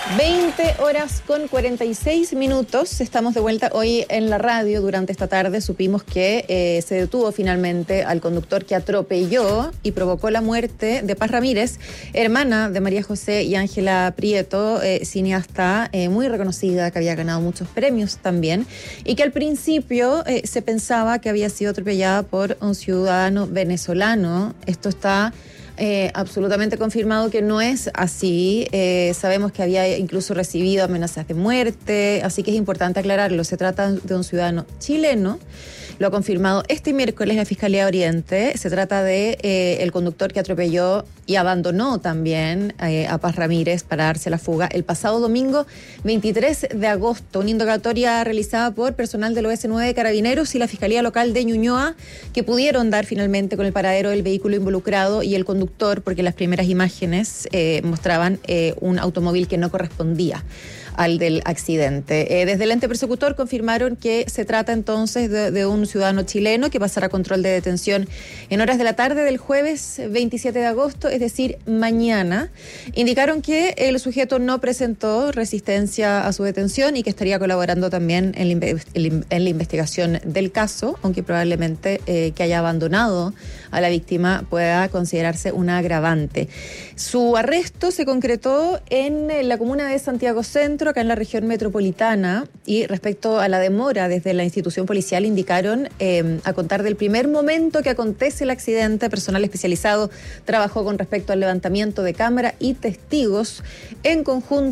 20:46. Estamos de vuelta hoy en la radio. Durante esta tarde supimos que se detuvo finalmente al conductor que atropelló y provocó la muerte de Paz Ramírez, hermana de María José y Ángela Prieto, cineasta muy reconocida, que había ganado muchos premios también, y que al principio se pensaba que había sido atropellada por un ciudadano venezolano. Esto está absolutamente confirmado que no es así. Sabemos que había incluso recibido amenazas de muerte, así que es importante aclararlo. Se trata de un ciudadano chileno. Lo ha confirmado este miércoles la Fiscalía Oriente. Se trata de el conductor que atropelló y abandonó también a Paz Ramírez para darse la fuga el pasado domingo 23 de agosto. Una indagatoria realizada por personal del OS9 Carabineros y la Fiscalía Local de Ñuñoa, que pudieron dar finalmente con el paradero del vehículo involucrado y el conductor, porque las primeras imágenes mostraban un automóvil que no correspondía al del accidente. Desde el ente persecutor confirmaron que se trata entonces de un ciudadano chileno que pasará control de detención en horas de la tarde del jueves 27 de agosto, es decir, mañana. Indicaron que el sujeto no presentó resistencia a su detención y que estaría colaborando también en la investigación del caso, aunque probablemente que haya abandonado a la víctima pueda considerarse un agravante. Su arresto se concretó en la comuna de Santiago Centro, acá en la región metropolitana, y respecto a la demora desde la institución policial indicaron, a contar del primer momento que acontece el accidente, personal especializado trabajó con respecto al levantamiento de cámara y testigos en conjunto